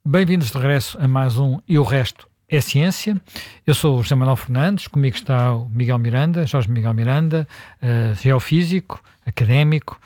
Bem-vindos de regresso a mais um E o Resto é Ciência. Eu sou o José Manuel Fernandes, comigo está o Miguel Miranda, Jorge Miguel Miranda, geofísico, académico,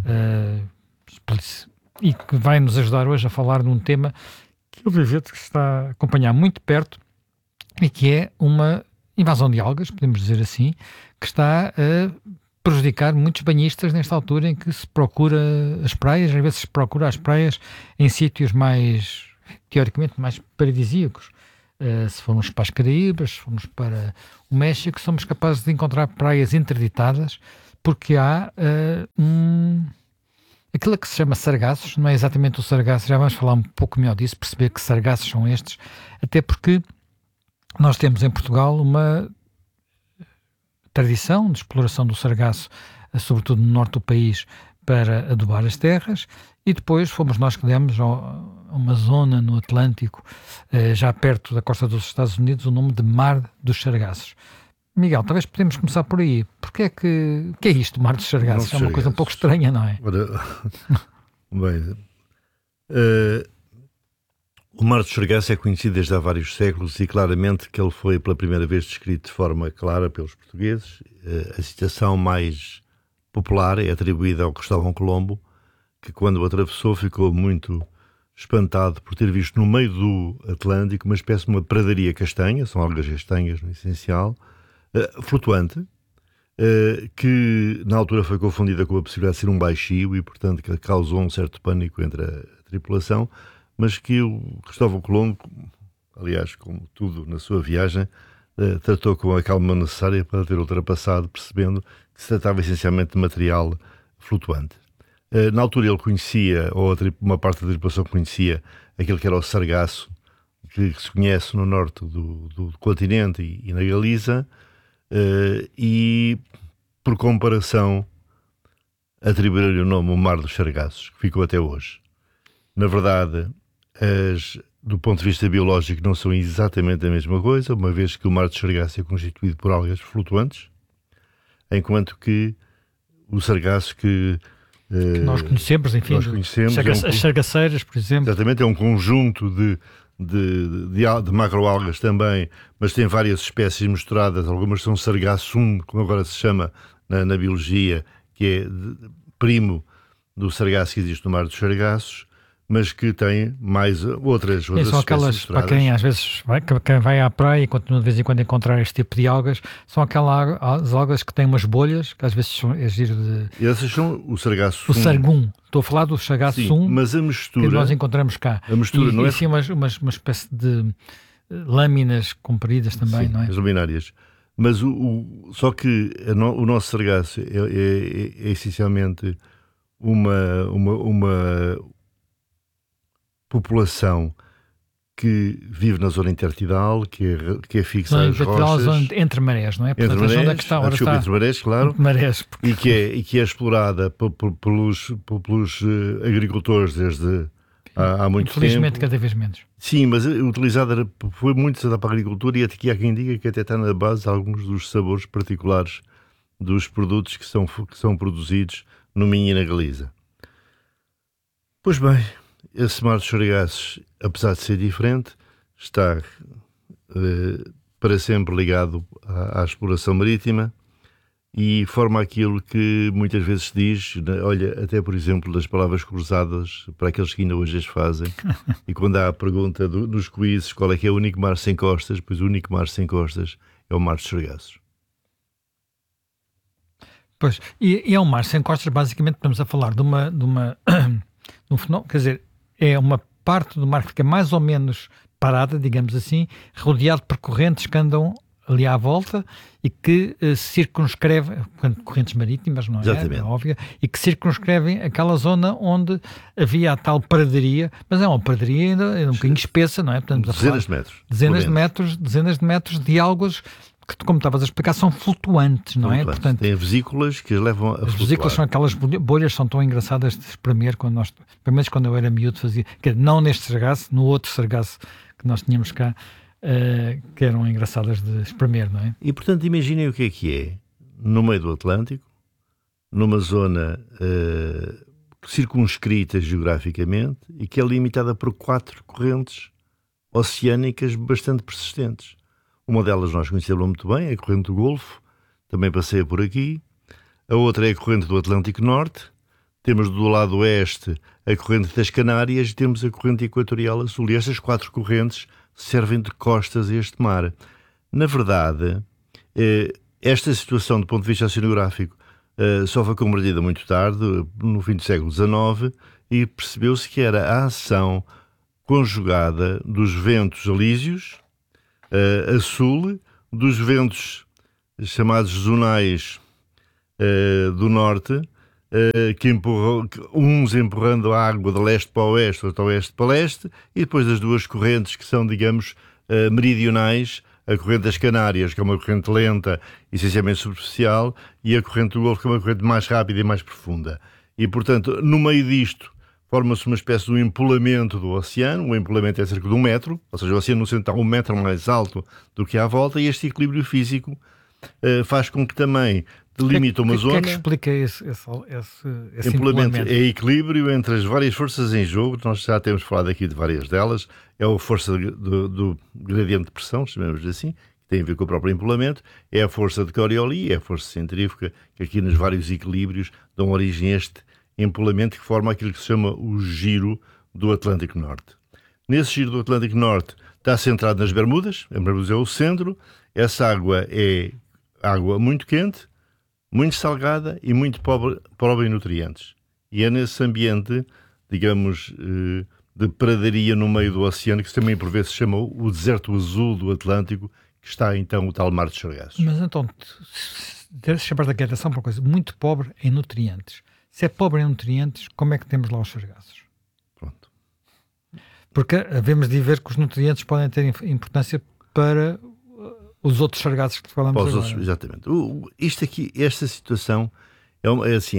e que vai nos ajudar hoje a falar de um tema que o Vivete está a acompanhar muito de perto e que é uma invasão de algas, podemos dizer assim, que está a prejudicar muitos banhistas nesta altura em que se procura as praias, às vezes se procura as praias em sítios mais, teoricamente, mais paradisíacos. Se formos para as Caraíbas, se formos para o México, somos capazes de encontrar praias interditadas porque há aquilo que se chama sargassos, não é exatamente o sargaço, já vamos falar um pouco melhor disso, perceber que sargassos são estes, até porque nós temos em Portugal uma tradição de exploração do sargaço, sobretudo no norte do país, para adubar as terras, e depois fomos nós que demos a uma zona no Atlântico, já perto da costa dos Estados Unidos, o nome de Mar dos Sargassos. Miguel, talvez podemos começar por aí. Porque o que é isto, Mar dos Sargassos? É uma coisa um pouco estranha, não é? Bem, o Mar dos Sargassos é conhecido desde há vários séculos e claramente que ele foi pela primeira vez descrito de forma clara pelos portugueses. A citação mais popular é atribuída ao Cristóvão Colombo, que quando o atravessou ficou muito espantado por ter visto no meio do Atlântico uma espécie de uma pradaria castanha, são algas castanhas no essencial, flutuante, que na altura foi confundida com a possibilidade de ser um baixio e portanto que causou um certo pânico entre a tripulação, mas que o Cristóvão Colombo, aliás, como tudo na sua viagem, tratou com a calma necessária para ter ultrapassado, percebendo que se tratava essencialmente de material flutuante. Na altura ele conhecia, ou uma parte da tripulação conhecia, aquilo que era o sargaço, que se conhece no norte do continente e na Galiza, e por comparação atribuíram-lhe o nome o Mar dos Sargassos, que ficou até hoje. Na verdade, do ponto de vista biológico não são exatamente a mesma coisa, uma vez que o Mar dos Sargassos é constituído por algas flutuantes, enquanto que o sargaço que nós conhecemos, enfim, as sargaceiras, por exemplo. Exatamente, é um conjunto de macroalgas também, mas tem várias espécies misturadas, algumas são sargassum, como agora se chama na biologia, que é primo do sargaço que existe no Mar dos Sargassos, mas que tem mais outras são aquelas, para quem às vezes vai à praia e continua de vez em quando a encontrar este tipo de algas, são aquelas algas que têm umas bolhas, que às vezes é giro de... Essas são o sargassum. O sargum. Estou a falar do sargassum, mas a mistura, que nós encontramos cá. A mistura não é... sim, uma espécie de lâminas compridas também, sim, não é? As luminárias. Mas só que o nosso sargaço é essencialmente uma população que vive na zona intertidal, que é fixa às rochas. Zona entre marés, não é? Portanto, entre marés, entre marés, claro. Marés, porque... e que é explorada pelos agricultores desde há muito tempo. Infelizmente, cada vez menos. Sim, mas utilizada foi muito usada para a agricultura e aqui há quem diga que até está na base de alguns dos sabores particulares dos produtos que são produzidos no Minho e na Galiza. Pois bem, esse Mar dos Sargassos, apesar de ser diferente, está para sempre ligado à exploração marítima e forma aquilo que muitas vezes se diz, olha, até por exemplo das palavras cruzadas, para aqueles que ainda hoje as fazem, e quando há a pergunta nos quizzes qual é que é o único mar sem costas, pois o único mar sem costas é o Mar dos Sargassos. Pois, e é um mar sem costas, basicamente estamos a falar de um fenómeno, quer dizer, é uma parte do mar que fica mais ou menos parada, digamos assim, rodeado por correntes que andam ali à volta e que circunscrevem, correntes marítimas, não é? Exatamente. É óbvio, e que circunscrevem aquela zona onde havia a tal pradaria, mas é uma pradaria ainda um bocadinho espessa, não é? Portanto, dezenas de metros. Dezenas de metros de algas que, como estavas a explicar, são flutuantes, não é? Portanto, tem vesículas que as levam a flutuar. As vesículas são aquelas bolhas, são tão engraçadas de espremer, pelo menos quando eu era miúdo fazia, não neste sargaço, no outro sargaço que nós tínhamos cá, que eram engraçadas de espremer, não é? E portanto imaginem o que é, no meio do Atlântico, numa zona circunscrita geograficamente e que é limitada por 4 correntes oceânicas bastante persistentes. Uma delas nós conhecemos muito bem, é a corrente do Golfo, também passeia por aqui. A outra é a corrente do Atlântico Norte. Temos do lado oeste a corrente das Canárias e temos a corrente equatorial a sul. E estas 4 correntes servem de costas a este mar. Na verdade, esta situação, do ponto de vista oceanográfico, só foi compreendida muito tarde, no fim do século XIX, e percebeu-se que era a ação conjugada dos ventos alísios a sul, dos ventos chamados zonais do norte, uns empurrando a água de leste para oeste, ou de oeste para leste, e depois das 2 correntes que são, digamos, meridionais, a corrente das Canárias, que é uma corrente lenta, essencialmente superficial, e a corrente do Golfo, que é uma corrente mais rápida e mais profunda. E, portanto, no meio disto, forma-se uma espécie de um empolamento do oceano. O empolamento é cerca de 1 metro, ou seja, o oceano no centro está 1 metro mais alto do que à volta, e este equilíbrio físico faz com que também delimita uma zona. O que é que explica esse empolamento? É equilíbrio entre as várias forças em jogo. Nós já temos falado aqui de várias delas. É a força do gradiente de pressão, chamemos assim, que tem a ver com o próprio empolamento. É a força de Coriolis, é a força centrífuga, que aqui nos vários equilíbrios dão origem a este empolamento que forma aquilo que se chama o giro do Atlântico Norte. Nesse giro do Atlântico Norte está centrado nas Bermudas. A Bermudas é o centro. Essa água é água muito quente, muito salgada e muito pobre em nutrientes. E é nesse ambiente, digamos, de pradaria no meio do oceano, que se também por vezes chama o deserto azul do Atlântico, que está então o tal mar de Sargassos. Mas então, chamar da atenção para uma coisa, muito pobre em nutrientes. Se é pobre em nutrientes, como é que temos lá os sargassos? Pronto. Porque havemos de ver que os nutrientes podem ter importância para os outros sargassos que falamos agora. Exatamente. Isto aqui, esta situação, é assim,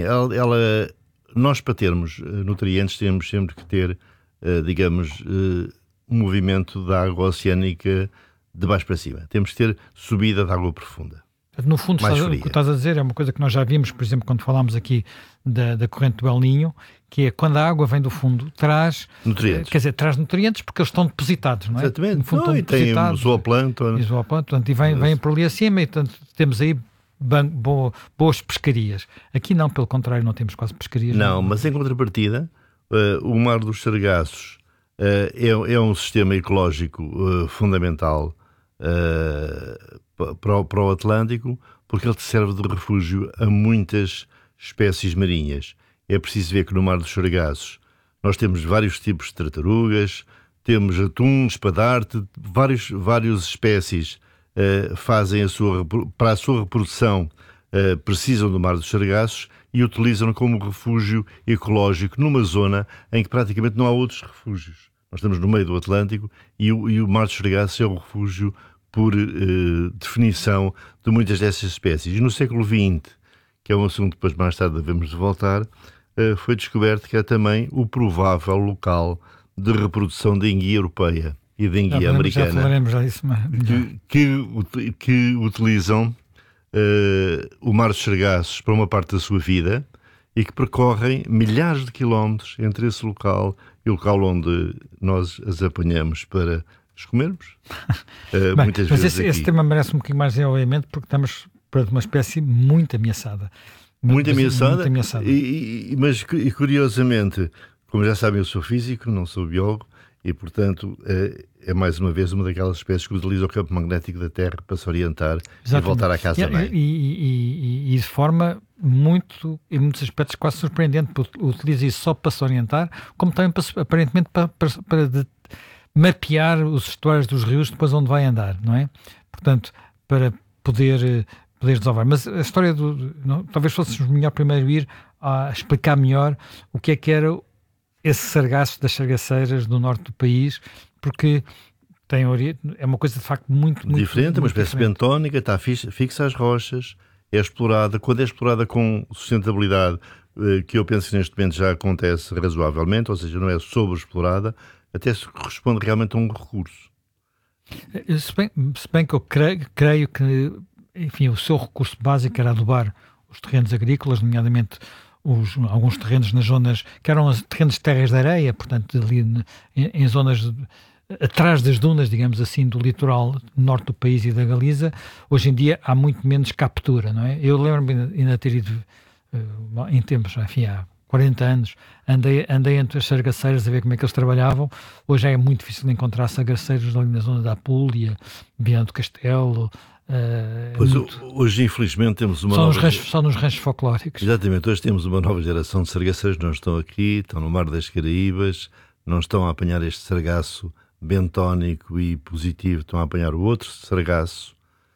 nós para termos nutrientes temos sempre que ter, digamos, um movimento da água oceânica de baixo para cima. Temos que ter subida de água profunda. No fundo, o que estás a dizer é uma coisa que nós já vimos, por exemplo, quando falámos aqui da corrente do El Niño, que é quando a água vem do fundo, traz nutrientes. Quer dizer, traz nutrientes porque eles estão depositados, não é? Exatamente. No fundo, estão depositados. Tem zooplâncton. E vem por ali acima, e portanto, temos aí boas pescarias. Aqui não, pelo contrário, não temos quase pescarias. Não, mas em contrapartida, o Mar dos Sargassos é um sistema ecológico fundamental para o Atlântico, porque ele serve de refúgio a muitas espécies marinhas. É preciso ver que no Mar dos Sargassos nós temos vários tipos de tartarugas, temos atuns, espadarte, várias espécies fazem para a sua reprodução precisam do Mar dos Sargassos e utilizam como refúgio ecológico numa zona em que praticamente não há outros refúgios. Nós estamos no meio do Atlântico e o Mar dos Sargassos é o refúgio por definição de muitas dessas espécies. E no século XX, que é um assunto que depois mais tarde devemos de voltar, foi descoberto que é também o provável local de reprodução da enguia europeia e da enguia americana. Já falaremos já disso, que utilizam o Mar dos Sargassos para uma parte da sua vida e que percorrem milhares de quilómetros entre esse local e o local onde nós as apanhamos para os comermos. Muitas vezes esse tema merece um bocadinho mais desenvolvimento porque estamos perante uma espécie muito ameaçada. Muito ameaçada. Mas curiosamente, como já sabem, eu sou físico, não sou biólogo, e portanto é mais uma vez uma daquelas espécies que utiliza o campo magnético da Terra para se orientar. Exatamente. E voltar à casa bem. E de forma muito, em muitos aspectos quase surpreendente, porque utiliza isso só para se orientar, como também aparentemente para mapear os estuários dos rios depois onde vai andar, não é? Portanto, para poder desenvolver. Mas a história talvez fôssemos melhor primeiro ir a explicar melhor o que era esse sargaço das sargaceiras do norte do país, porque é uma coisa de facto muito diferente, uma espécie bentónica, está fixa às rochas, é explorada. Quando é explorada com sustentabilidade, que eu penso que neste momento já acontece razoavelmente, ou seja, não é sobreexplorada, até se corresponde realmente a um recurso. Se bem que eu creio que, enfim, o seu recurso básico era adubar os terrenos agrícolas, nomeadamente alguns terrenos nas zonas que eram terrenos de terras de areia, portanto, ali em zonas atrás das dunas, digamos assim, do litoral norte do país e da Galiza. Hoje em dia há muito menos captura, não é? Eu lembro-me ainda ter ido em tempos, enfim, há 40 anos, andei entre as sargaceiras a ver como é que eles trabalhavam. Hoje é muito difícil encontrar sargaceiros ali na zona da Apulia, Viana do Castelo. Hoje, infelizmente, temos uma só nos ranchos folclóricos. Exatamente, hoje temos uma nova geração de sargaçeiros, não estão aqui, estão no Mar das Caraíbas, não estão a apanhar este sargaço bentónico e positivo, estão a apanhar o outro sargaço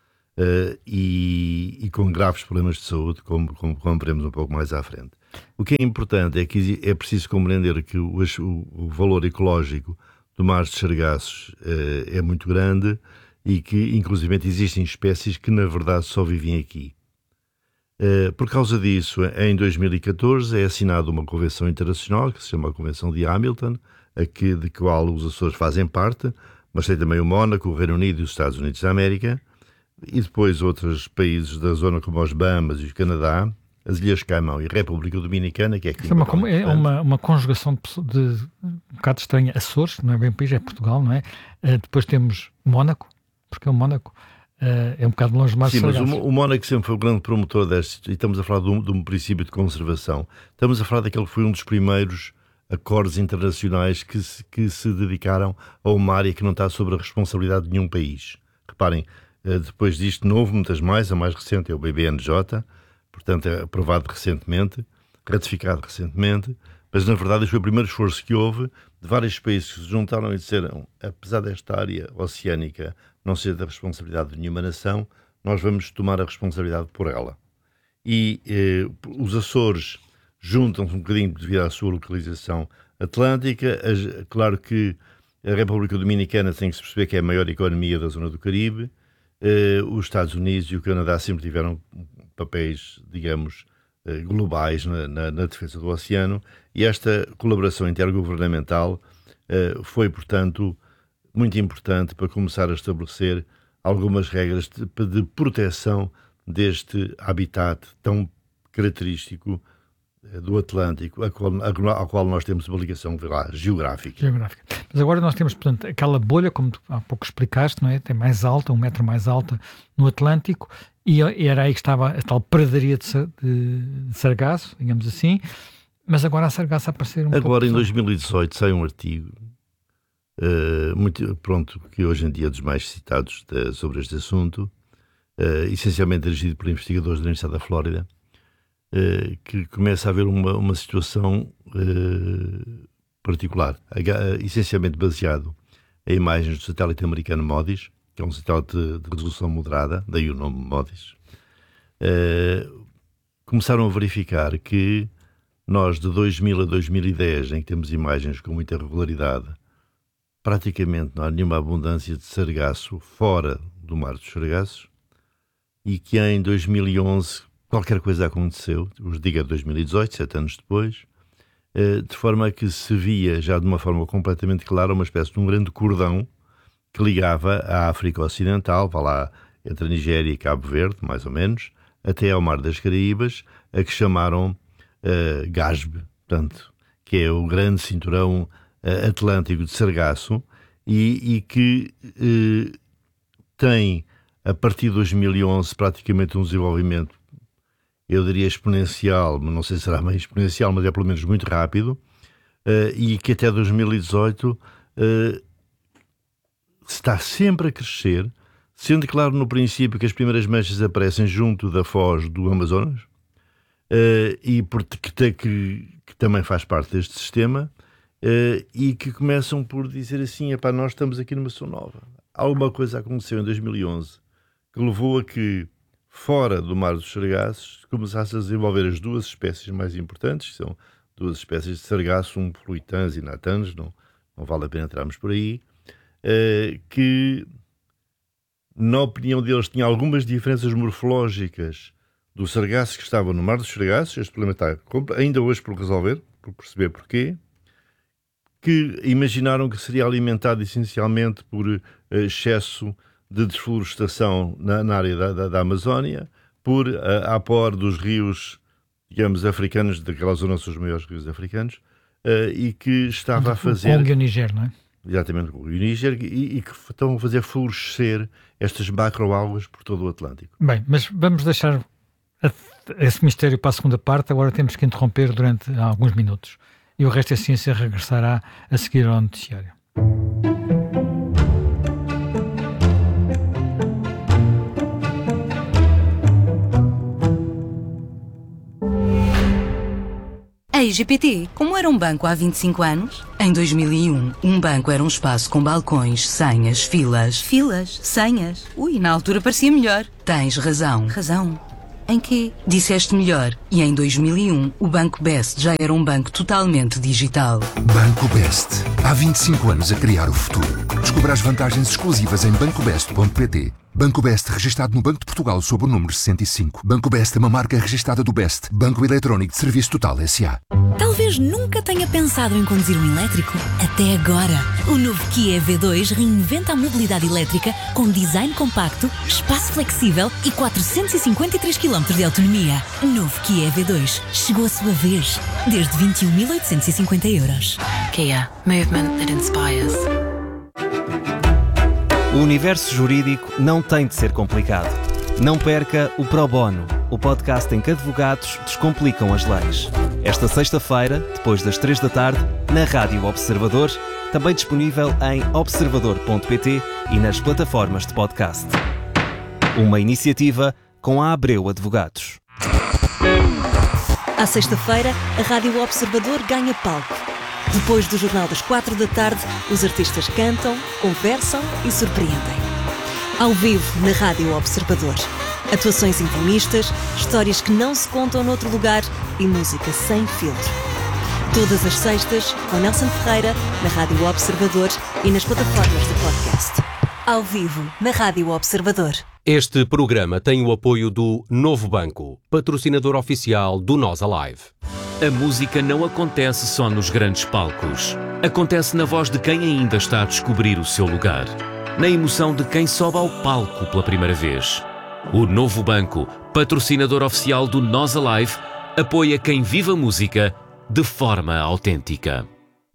e com graves problemas de saúde, como veremos um pouco mais à frente. O que é importante é que é preciso compreender que o valor ecológico do mar de sargaços é muito grande e que, inclusive, existem espécies que, na verdade, só vivem aqui. Por causa disso, em 2014 é assinada uma convenção internacional que se chama a Convenção de Hamilton, de qual os Açores fazem parte, mas tem também o Mónaco, o Reino Unido e os Estados Unidos da América, e depois outros países da zona como os Bahamas e o Canadá, as Ilhas Caimão e a República Dominicana, que é aqui. É uma conjugação de um bocado estranha. Açores, não é bem país, é Portugal, não é? Depois temos Mónaco, porque o Mónaco é um bocado longe de mar. Sim, mas o Mónaco sempre foi o grande promotor deste, e estamos a falar de um princípio de conservação. Estamos a falar daquele que foi um dos primeiros acordos internacionais que se dedicaram ao mar e que não está sob a responsabilidade de nenhum país. Reparem, depois disto não houve muitas mais, a mais recente é o BBNJ, portanto é aprovado recentemente, ratificado recentemente, mas na verdade este foi o primeiro esforço que houve de vários países que se juntaram e disseram, apesar desta área oceânica não ser da responsabilidade de nenhuma nação, nós vamos tomar a responsabilidade por ela. E os Açores juntam-se um bocadinho devido à sua localização atlântica. Claro que a República Dominicana tem que se perceber que é a maior economia da zona do Caribe. Os Estados Unidos e o Canadá sempre tiveram papéis, digamos, globais na defesa do oceano, e esta colaboração intergovernamental foi, portanto, muito importante para começar a estabelecer algumas regras de proteção deste habitat tão característico do Atlântico, ao qual nós temos uma ligação geográfica. Mas agora nós temos, portanto, aquela bolha, como tu há pouco explicaste, não é? Tem mais alta, 1 metro mais alta no Atlântico, e era aí que estava a tal pradaria de sargaço, digamos assim, mas agora a sargaço a aparecer um pouco... Agora, em 2018, sai um artigo, que hoje em dia é dos mais citados sobre este assunto, essencialmente dirigido por investigadores da Universidade da Flórida, que começa a haver uma situação particular, essencialmente baseado em imagens do satélite americano MODIS, que é um satélite de resolução moderada, daí o nome MODIS. Começaram a verificar que nós, de 2000 a 2010, em que temos imagens com muita regularidade, praticamente não há nenhuma abundância de sargaço fora do mar dos sargassos, e que em 2011 qualquer coisa aconteceu, os diga 2018, 7 anos depois, de forma que se via já de uma forma completamente clara uma espécie de um grande cordão que ligava a África Ocidental, vá lá entre a Nigéria e Cabo Verde, mais ou menos, até ao Mar das Caraíbas, a que chamaram GASB, portanto, que é o grande cinturão atlântico de sargaço, e que tem, a partir de 2011, praticamente um desenvolvimento, eu diria exponencial, mas não sei se será bem exponencial, mas é pelo menos muito rápido, e que até 2018 está sempre a crescer, sendo claro no princípio que as primeiras manchas aparecem junto da foz do Amazonas, e que também faz parte deste sistema, e que começam por dizer assim, epá, nós estamos aqui numa situação nova. Alguma coisa aconteceu em 2011 que levou a que, fora do Mar dos Sargassos, começasse a desenvolver as duas espécies mais importantes, que são duas espécies de sargaço, fluitans e natans, não vale a pena entrarmos por aí, que, na opinião deles, tinha algumas diferenças morfológicas do sargaço que estava no Mar dos Sargassos. Este problema está ainda hoje por resolver, por perceber porquê, que imaginaram que seria alimentado essencialmente por excesso de desflorestação na área da Amazónia, por apor dos rios, digamos, africanos, daquela zona são os maiores rios africanos, e que estava a fazer... Congo e o Níger, não é? Exatamente, o Níger, e que estão a fazer florescer estas macroalgas por todo o Atlântico. Bem, mas vamos deixar esse mistério para a segunda parte. Agora temos que interromper durante alguns minutos. E o Resto é Ciência regressará a seguir ao noticiário. A IGPT, como era um banco há 25 anos? Em 2001, um banco era um espaço com balcões, senhas, filas. Filas? Senhas? Ui, na altura parecia melhor. Tens razão. Razão? Em quê? Disseste melhor. E em 2001, o Banco Best já era um banco totalmente digital. Banco Best. Há 25 anos a criar o futuro. Descubra as vantagens exclusivas em bancobest.pt. Banco Best, registado no Banco de Portugal sob o número 65. Banco Best é uma marca registada do Best, Banco Eletrónico de Serviço Total S.A. Talvez nunca tenha pensado em conduzir um elétrico. Até agora. O novo Kia EV2 reinventa a mobilidade elétrica com design compacto, espaço flexível e 453 km de autonomia. Novo Kia EV2. Chegou a sua vez. Desde 21.850 euros. Kia. Movement that inspires. O universo jurídico não tem de ser complicado. Não perca o Pro Bono, o podcast em que advogados descomplicam as leis. Esta sexta-feira, depois das 3 da tarde, na Rádio Observador, também disponível em observador.pt e nas plataformas de podcast. Uma iniciativa com a Abreu Advogados. À sexta-feira, a Rádio Observador ganha palco. Depois do Jornal das 4 da tarde, os artistas cantam, conversam e surpreendem. Ao vivo, na Rádio Observador. Atuações intimistas, histórias que não se contam noutro lugar e música sem filtro. Todas as sextas, com Nelson Ferreira, na Rádio Observador e nas plataformas de podcast. Ao vivo, na Rádio Observador. Este programa tem o apoio do Novo Banco, patrocinador oficial do Nós Alive. A música não acontece só nos grandes palcos. Acontece na voz de quem ainda está a descobrir o seu lugar. Na emoção de quem sobe ao palco pela primeira vez. O Novo Banco, patrocinador oficial do Nós Alive, apoia quem vive a música de forma autêntica.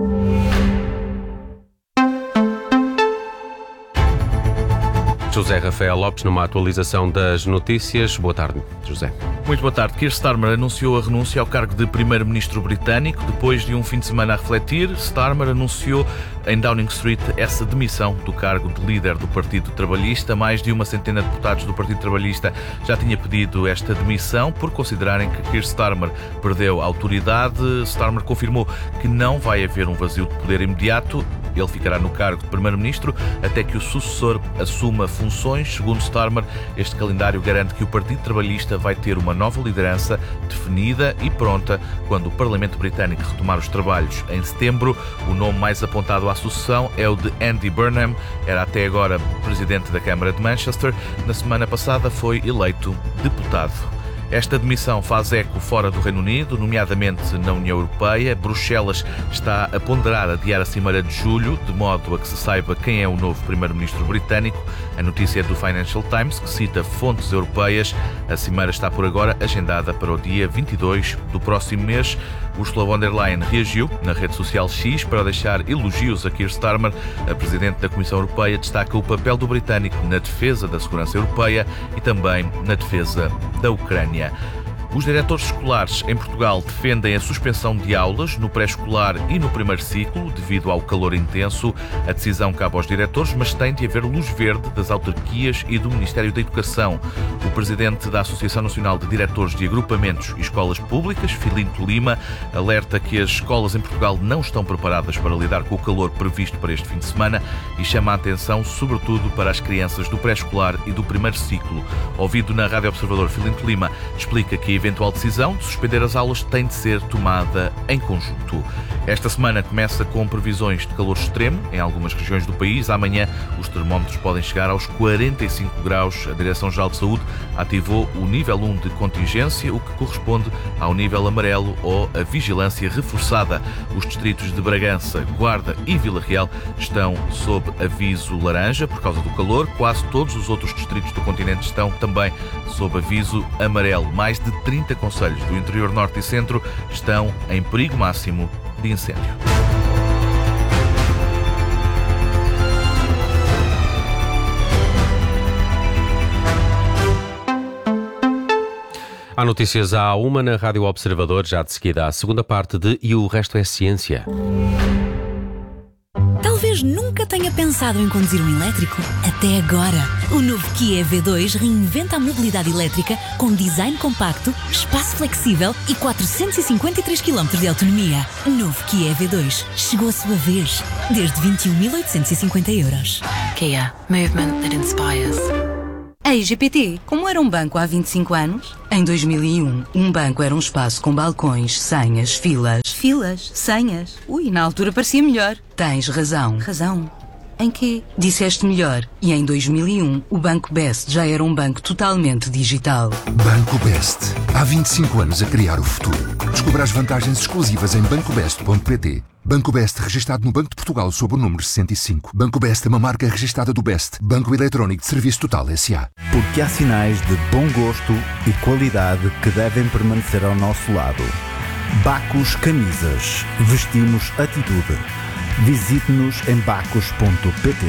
José Rafael Lopes, numa atualização das notícias. Boa tarde, José. Muito boa tarde. Keir Starmer anunciou a renúncia ao cargo de primeiro-ministro britânico. Depois de um fim de semana a refletir, Starmer anunciou em Downing Street essa demissão do cargo de líder do Partido Trabalhista. Mais de uma centena de deputados do Partido Trabalhista já tinha pedido esta demissão por considerarem que Keir Starmer perdeu a autoridade. Starmer confirmou que não vai haver um vazio de poder imediato. Ele ficará no cargo de primeiro-ministro até que o sucessor assuma funções. Segundo Starmer, este calendário garante que o Partido Trabalhista vai ter uma nova liderança definida e pronta quando o Parlamento Britânico retomar os trabalhos em setembro. O nome mais apontado à sucessão é o de Andy Burnham. Era até agora presidente da Câmara de Manchester. Na semana passada foi eleito deputado. Esta demissão faz eco fora do Reino Unido, nomeadamente na União Europeia. Bruxelas está a ponderar adiar a Cimeira de julho, de modo a que se saiba quem é o novo primeiro-ministro britânico. A notícia é do Financial Times, que cita fontes europeias. A Cimeira está por agora agendada para o dia 22 do próximo mês. Ursula von der Leyen reagiu na rede social X para deixar elogios a Keir Starmer. A Presidente da Comissão Europeia destaca o papel do britânico na defesa da segurança europeia e também na defesa da Ucrânia. Os diretores escolares em Portugal defendem a suspensão de aulas no pré-escolar e no primeiro ciclo, devido ao calor intenso. A decisão cabe aos diretores, mas tem de haver luz verde das autarquias e do Ministério da Educação. O presidente da Associação Nacional de Diretores de Agrupamentos e Escolas Públicas, Filinto Lima, alerta que as escolas em Portugal não estão preparadas para lidar com o calor previsto para este fim de semana e chama a atenção, sobretudo, para as crianças do pré-escolar e do primeiro ciclo. Ouvido na Rádio Observador, Filinto Lima explica que a eventual decisão de suspender as aulas tem de ser tomada em conjunto. Esta semana começa com previsões de calor extremo em algumas regiões do país. Amanhã os termómetros podem chegar aos 45 graus. A Direção-Geral de Saúde ativou o nível 1 de contingência, o que corresponde ao nível amarelo ou a vigilância reforçada. Os distritos de Bragança, Guarda e Vila Real estão sob aviso laranja por causa do calor. Quase todos os outros distritos do continente estão também sob aviso amarelo. Mais de 30 concelhos do interior norte e centro estão em perigo máximo de incêndio. Há notícias à 1 na Rádio Observador, já de seguida a segunda parte de E o Resto é Ciência. Talvez nunca tenha pensado em conduzir um elétrico. Até agora. O novo Kia EV2 reinventa a mobilidade elétrica com design compacto, espaço flexível e 453 km de autonomia. Novo Kia EV2. Chegou a sua vez. Desde 21.850 euros. Kia, movement that inspires. A IGPT, como era um banco há 25 anos? Em 2001, um banco era um espaço com balcões, senhas, filas. Filas? Senhas? Ui, na altura parecia melhor. Tens razão. Razão? Em quê? Disseste melhor. E em 2001, o Banco Best já era um banco totalmente digital. Banco Best. Há 25 anos a criar o futuro. Descubra as vantagens exclusivas em bancobest.pt. Banco Best, registado no Banco de Portugal sob o número 65. Banco Best é uma marca registada do Best, Banco Eletrónico de Serviço Total S.A. Porque há sinais de bom gosto e qualidade que devem permanecer ao nosso lado. Bacos Camisas. Vestimos atitude. Visite-nos em bacos.pt.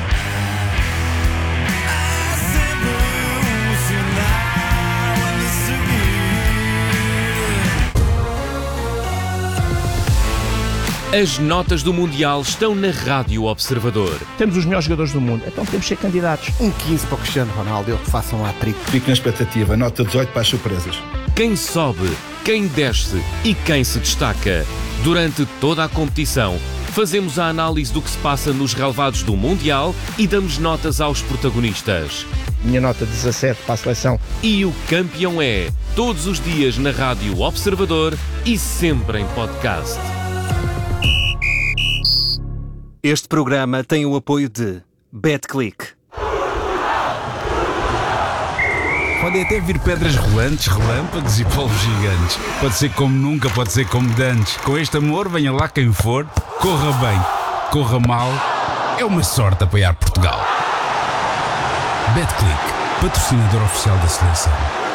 As notas do Mundial estão na Rádio Observador. Temos os melhores jogadores do mundo, então temos que ser candidatos. 15 para o Cristiano Ronaldo, que façam um hat-trick. Fico na expectativa, nota 18 para as surpresas. Quem sobe, quem desce e quem se destaca. Durante toda a competição, fazemos a análise do que se passa nos relevados do Mundial e damos notas aos protagonistas. Minha nota 17 para a seleção. E o campeão é, todos os dias na Rádio Observador e sempre em podcast. Este programa tem o apoio de BetClick. Podem até vir pedras rolantes, relâmpagos e polvos gigantes. Pode ser como nunca, pode ser como dantes. Com este amor, venha lá quem for. Corra bem, corra mal. É uma sorte apoiar Portugal. BetClick, patrocinador oficial da seleção.